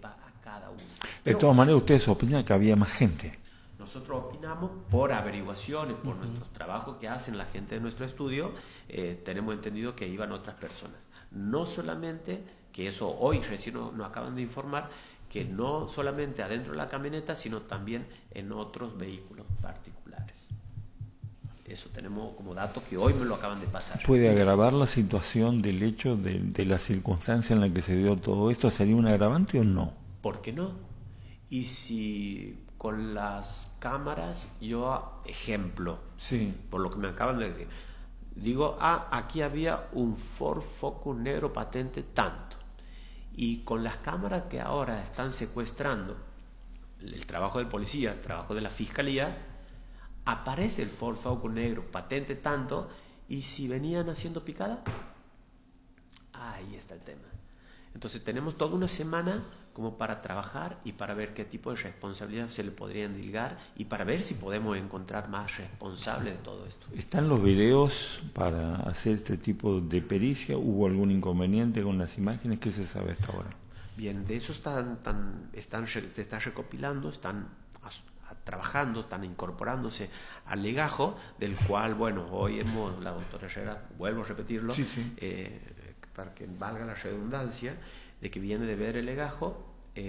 sepa a cada uno. De todas maneras, ustedes opinan que había más gente. Nosotros opinamos por averiguaciones, por nuestros trabajos que hacen la gente de nuestro estudio, tenemos entendido que iban otras personas. No solamente, que eso hoy recién nos acaban de informar, que no solamente adentro de la camioneta, sino también en otros vehículos particulares. Eso tenemos como dato que hoy me lo acaban de pasar. ¿Puede agravar la situación del hecho de la circunstancia en la que se dio todo esto? ¿Sería un agravante o no? ¿Por qué no? Y si con las cámaras, yo, ejemplo, sí, por lo que me acaban de decir, digo, aquí había un Ford Focus negro patente tanto. Y con las cámaras que ahora están secuestrando, el trabajo del policía, el trabajo de la fiscalía, aparece el Ford Focus negro patente tanto, y si venían haciendo picada, ahí está el tema. Entonces tenemos toda una semana como para trabajar y para ver qué tipo de responsabilidad se le podría endilgar y para ver si podemos encontrar más responsables de todo esto. ¿Están los videos para hacer este tipo de pericia? ¿Hubo algún inconveniente con las imágenes? ¿Qué se sabe hasta ahora? Bien, de eso se está recopilando, están trabajando, están incorporándose al legajo, del cual, bueno, hoy la doctora Herrera, vuelvo a repetirlo, sí, sí. Para que valga la redundancia, de que viene de ver el legajo,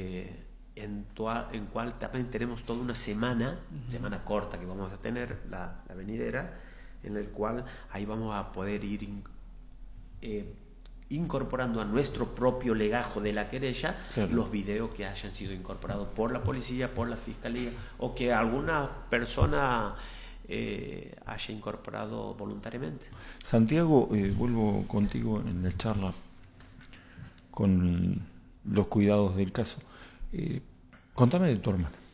en cual también tenemos toda una semana, semana corta que vamos a tener, la venidera, en el cual ahí vamos a poder ir incorporando a nuestro propio legajo de la querella, claro, los videos que hayan sido incorporados por la policía, por la fiscalía, o que alguna persona haya incorporado voluntariamente. Santiago, vuelvo contigo en la charla con los cuidados del caso. Contame de tu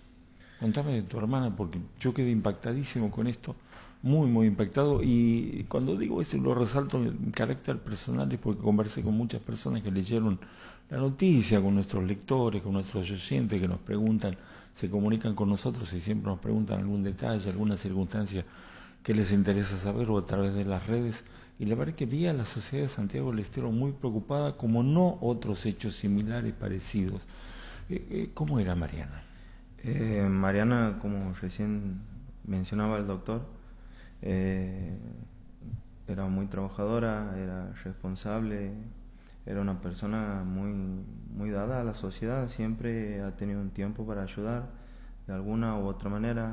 hermana, porque yo quedé impactadísimo con esto, muy impactado, y cuando digo eso lo resalto en carácter personal, es porque conversé con muchas personas que leyeron la noticia, con nuestros lectores, con nuestros oyentes que nos preguntan, se comunican con nosotros y siempre nos preguntan algún detalle, alguna circunstancia que les interesa saber, o a través de las redes, y la verdad que vi a la sociedad de Santiago del Estero muy preocupada, como no otros hechos similares, parecidos. ¿Cómo era Mariana? Mariana, como recién mencionaba el doctor, era muy trabajadora, era responsable, era una persona muy dada a la sociedad, siempre ha tenido un tiempo para ayudar de alguna u otra manera.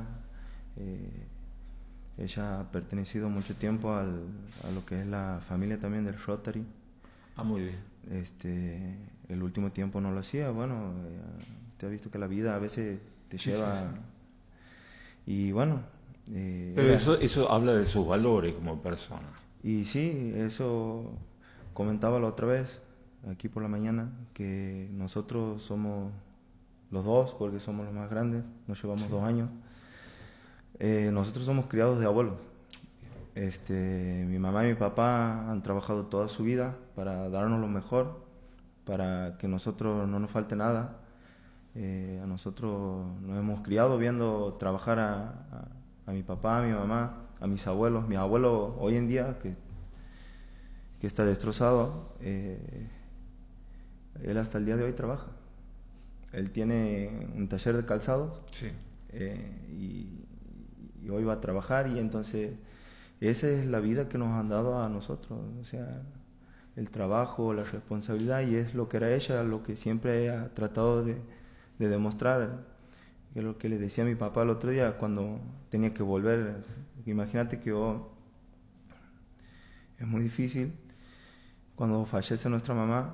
Ella ha pertenecido mucho tiempo a lo que es la familia también del Rotary. Muy bien. El último tiempo no lo hacía, bueno, te has visto que la vida a veces te lleva, sí. Y bueno. Pero eso habla de sus valores como persona. Y sí, eso comentaba la otra vez, aquí por la mañana, que nosotros somos los dos, porque somos los más grandes, nos llevamos 2 años. Nosotros somos criados de abuelos. Mi mamá y mi papá han trabajado toda su vida para darnos lo mejor, para que nosotros no nos falte nada. A nosotros nos hemos criado viendo trabajar a mi papá, a mi mamá, a mis abuelos. Mi abuelo hoy en día, que está destrozado, él hasta el día de hoy trabaja. Él tiene un taller de calzados, sí. Y hoy va a trabajar, y entonces esa es la vida que nos han dado a nosotros, o sea, el trabajo, la responsabilidad, y es lo que era ella, lo que siempre ha tratado de demostrar, que es lo que le decía a mi papá el otro día cuando tenía que volver. Imagínate que es muy difícil cuando fallece nuestra mamá,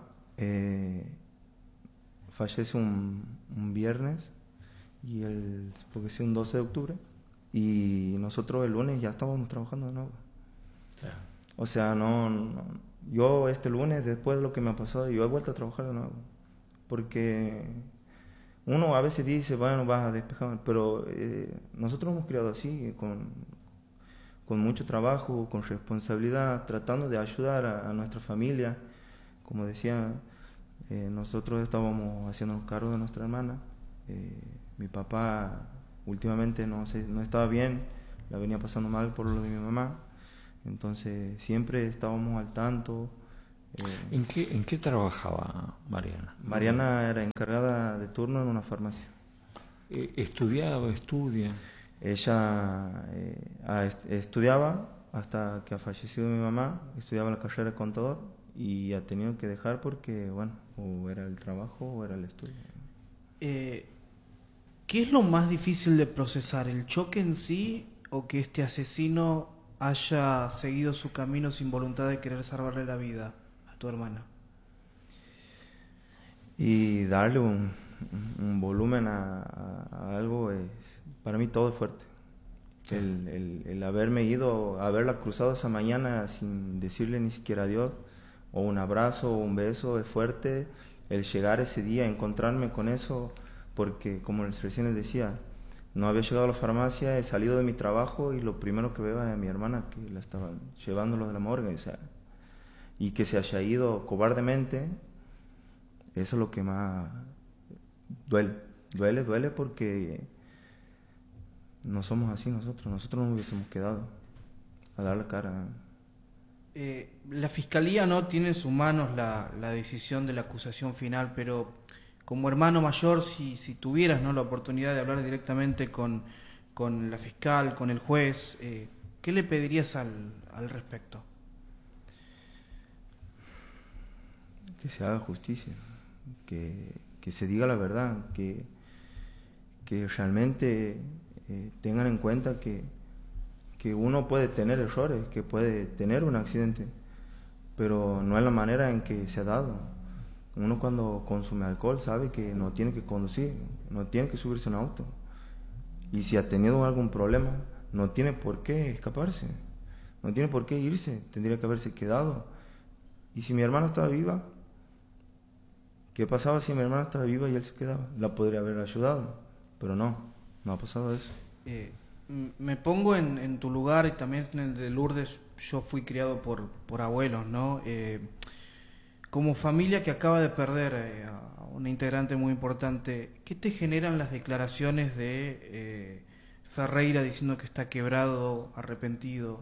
fallece un viernes, porque es un 12 de octubre, y nosotros el lunes ya estábamos trabajando de nuevo. Claro. O sea, yo este lunes, después de lo que me ha pasado, yo he vuelto a trabajar de nuevo, porque uno a veces dice, bueno, vas a despejar, pero nosotros hemos criado así, con mucho trabajo, con responsabilidad, tratando de ayudar a nuestra familia. Como decía, nosotros estábamos haciéndonos cargo de nuestra hermana. Mi papá últimamente no estaba bien, la venía pasando mal por lo de mi mamá, entonces siempre estábamos al tanto, ¿En qué trabajaba Mariana? Mariana era encargada de turno en una farmacia. ¿Estudia? Ella estudiaba hasta que ha fallecido mi mamá, estudiaba la carrera de contador y ha tenido que dejar porque, bueno, o era el trabajo o era el estudio. ¿Qué es lo más difícil de procesar? ¿El choque en sí o que este asesino haya seguido su camino sin voluntad de querer salvarle la vida a tu hermana? Y darle un volumen a algo, para mí todo es fuerte. Sí. El haberme ido, haberla cruzado esa mañana sin decirle ni siquiera adiós, o un abrazo o un beso, es fuerte. El llegar ese día, encontrarme con eso, porque como recién les decía, no había llegado a la farmacia, he salido de mi trabajo y lo primero que veo es a mi hermana que la estaban llevándolo de la morgue, o sea, y que se haya ido cobardemente. Eso es lo que más duele porque no somos así nosotros no hubiésemos quedado a dar la cara. La Fiscalía no tiene en sus manos la decisión de la acusación final, pero como hermano mayor, si tuvieras, ¿no?, la oportunidad de hablar directamente con la fiscal, con el juez, ¿qué le pedirías al respecto? Que se haga justicia, que se diga la verdad, que realmente tengan en cuenta que uno puede tener errores, que puede tener un accidente, pero no es la manera en que se ha dado. Uno cuando consume alcohol sabe que no tiene que conducir, no tiene que subirse a un auto, y si ha tenido algún problema no tiene por qué escaparse, no tiene por qué irse, tendría que haberse quedado. Y si mi hermana estaba viva, ¿qué pasaba si mi hermana estaba viva y él se quedaba? La podría haber ayudado, pero no ha pasado eso. Me pongo en tu lugar y también en el de Lourdes. Yo fui criado por abuelos, ¿no? Como familia que acaba de perder a una integrante muy importante, ¿qué te generan las declaraciones de Ferreira diciendo que está quebrado, arrepentido?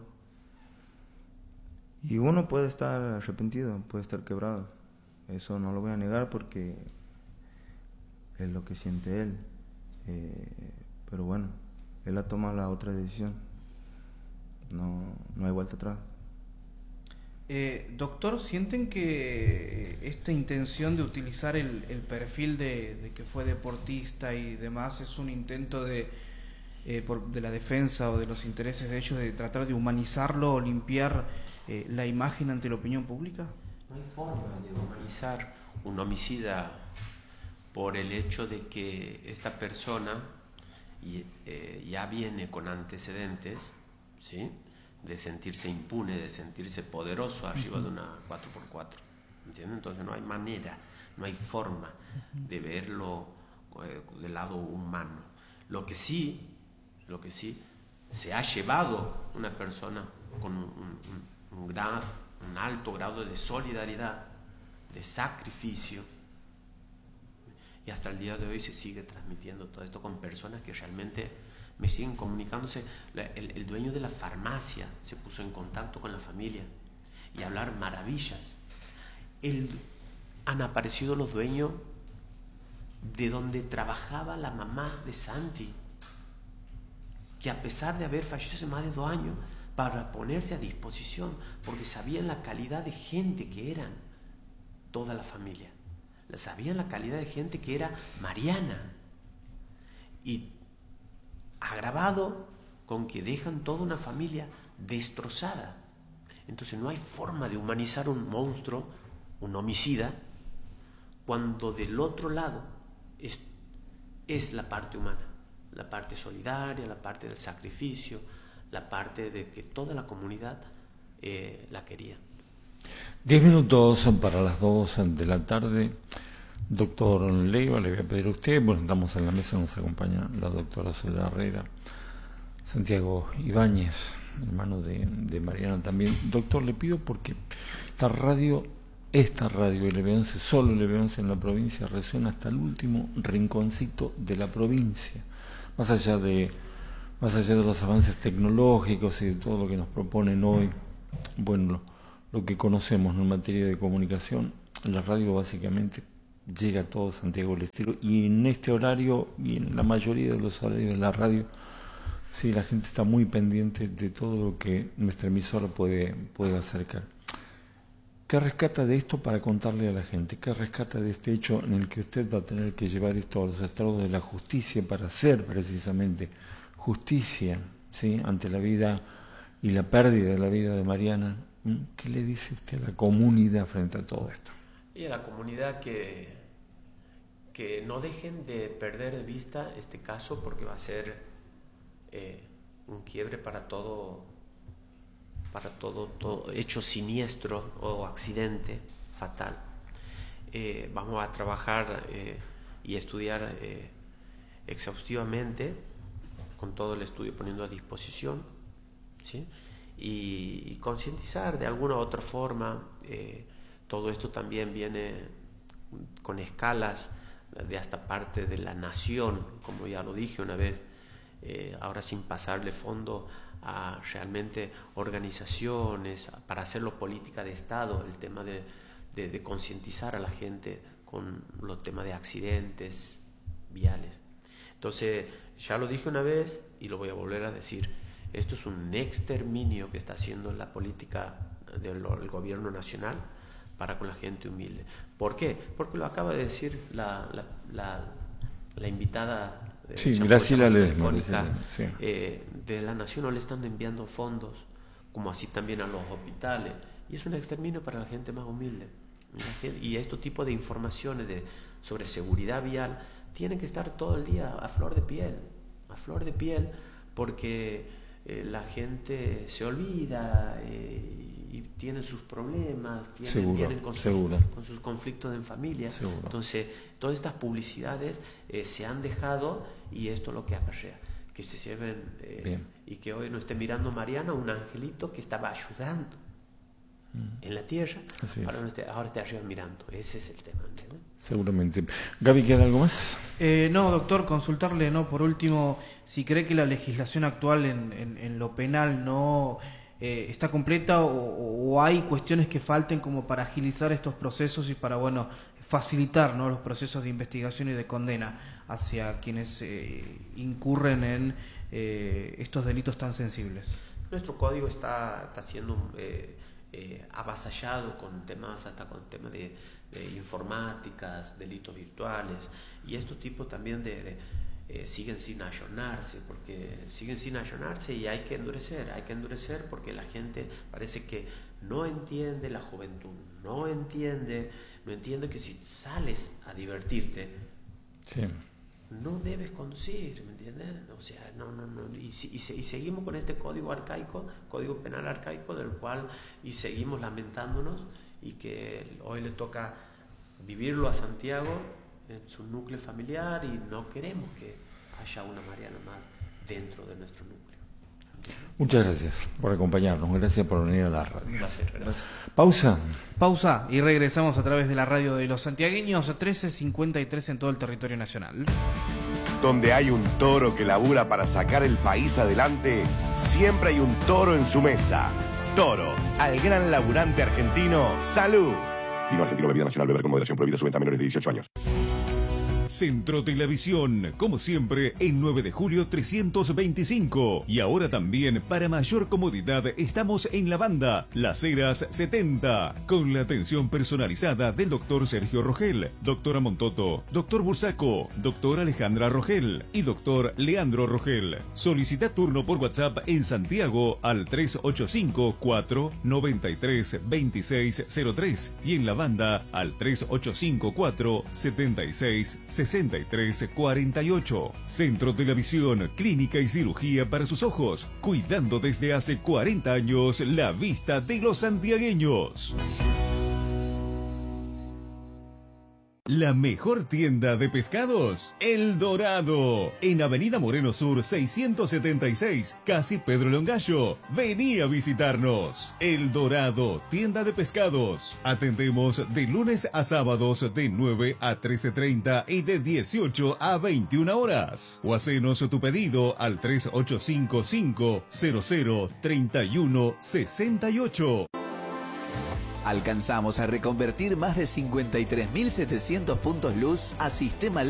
Y uno puede estar arrepentido, puede estar quebrado. Eso no lo voy a negar porque es lo que siente él. Pero bueno, él ha tomado la otra decisión. No hay vuelta atrás. Doctor, ¿sienten que esta intención de utilizar el perfil de que fue deportista y demás es un intento de la defensa o de los intereses de ellos de tratar de humanizarlo o limpiar la imagen ante la opinión pública? No hay forma de humanizar un homicida por el hecho de que esta persona ya viene con antecedentes, ¿sí?, de sentirse impune, de sentirse poderoso arriba de una 4x4, ¿entiendes? Entonces no hay manera, no hay forma de verlo del lado humano. Lo que sí se ha llevado una persona con un alto grado de solidaridad, de sacrificio, y hasta el día de hoy se sigue transmitiendo todo esto con personas que realmente me siguen comunicándose. El dueño de la farmacia se puso en contacto con la familia y hablar maravillas. Han aparecido los dueños de donde trabajaba la mamá de Santi, que a pesar de haber fallecido hace más de 2 años, para ponerse a disposición, porque sabían la calidad de gente que eran toda la familia, sabían la calidad de gente que era Mariana, y agravado con que dejan toda una familia destrozada. Entonces no hay forma de humanizar un monstruo, un homicida, cuando del otro lado es la parte humana, la parte solidaria, la parte del sacrificio, la parte de que toda la comunidad la quería. 10 minutos para las 2 de la tarde. Doctor Leiva, le voy a pedir a usted, bueno, estamos en la mesa, nos acompaña la doctora Soledad Herrera, Santiago Ibáñez, hermano de Mariana también. Doctor, le pido porque esta radio LB11, solo LB11 en la provincia, resuena hasta el último rinconcito de la provincia, más allá de los avances tecnológicos y de todo lo que nos proponen hoy, bueno, lo que conocemos en materia de comunicación. La radio básicamente llega a todo Santiago del Estero, y en este horario y en la mayoría de los horarios de la radio, sí, la gente está muy pendiente de todo lo que nuestra emisora puede acercar. ¿Qué rescata de esto para contarle a la gente? ¿Qué rescata de este hecho en el que usted va a tener que llevar esto a los estrados de la justicia para hacer precisamente justicia, ¿sí?, ante la vida y la pérdida de la vida de Mariana? ¿Qué le dice usted a la comunidad frente a todo esto? Y a la comunidad que no dejen de perder de vista este caso, porque va a ser un quiebre para todo hecho siniestro o accidente fatal. Vamos a trabajar y estudiar exhaustivamente, con todo el estudio poniendo a disposición, ¿sí? Y concientizar de alguna u otra forma. Todo esto también viene con escalas de hasta parte de la nación, como ya lo dije una vez, ahora sin pasarle fondo a realmente organizaciones para hacerlo política de Estado, el tema de concientizar a la gente con los temas de accidentes viales. Entonces, ya lo dije una vez y lo voy a volver a decir, esto es un exterminio que está haciendo la política del gobierno nacional para con la gente humilde. ¿Por qué? Porque lo acaba de decir la invitada Graciela Ledesma, sí. De la Nación. No le están enviando fondos, como así también a los hospitales, y es un exterminio para la gente más humilde. Y este tipo de informaciones sobre seguridad vial tienen que estar todo el día a flor de piel, porque la gente se olvida y tienen sus problemas, vienen con sus conflictos en familia. Seguro. Entonces, todas estas publicidades se han dejado, y esto es lo que acarrea, que se lleven y que hoy no esté mirando Mariana, un angelito que estaba ayudando en la tierra, ahora esté arriba mirando. Ese es el tema, ¿entiendes? Seguramente. Gaby, ¿queda algo más? No, doctor, consultarle, por último, si cree que la legislación actual en lo penal no está completa, o hay cuestiones que falten como para agilizar estos procesos y para, facilitar, los procesos de investigación y de condena hacia quienes incurren en estos delitos tan sensibles. Nuestro código está siendo avasallado con temas de informáticas, delitos virtuales, y estos tipos también siguen sin ayornarse, y hay que endurecer porque la gente parece que no entiende, la juventud no entiende que si sales a divertirte, sí, no debes conducir, ¿me entiendes? O sea, no. Y seguimos con este código penal arcaico, del cual y seguimos lamentándonos, y que hoy le toca vivirlo a Santiago en su núcleo familiar, y no queremos que haya una Mariana más dentro de nuestro núcleo. Muchas gracias por acompañarnos, gracias por venir a la radio. Un placer, gracias. Pausa y regresamos a través de la radio de los santiagueños, 13:53 en todo el territorio nacional. Donde hay un toro que labura para sacar el país adelante, siempre hay un toro en su mesa. Toro, al gran laburante argentino, ¡salud! Vino Argentino, bebida nacional, beber con moderación, prohibida su venta a menores de 18 años. Centro Telavisión, como siempre, en 9 de julio 325. Y ahora también, para mayor comodidad, estamos en La Banda, Las Heras 70, con la atención personalizada del doctor Sergio Rogel, doctora Montoto, doctor Bursaco, doctora Alejandra Rogel y doctor Leandro Rogel. Solicita turno por WhatsApp en Santiago al 385-493-2603 y en La Banda al 385-476-6348. Centro Telavisión, clínica y cirugía para sus ojos, cuidando desde hace 40 años la vista de los santiagueños. La mejor tienda de pescados, El Dorado, en Avenida Moreno Sur 676, casi Pedro Longallo. Vení a visitarnos. El Dorado, tienda de pescados. Atendemos de lunes a sábados de 9 a 13:30 y de 18 a 21 horas. O hacenos tu pedido al 3855 003168. Alcanzamos a reconvertir más de 53.700 puntos luz a sistema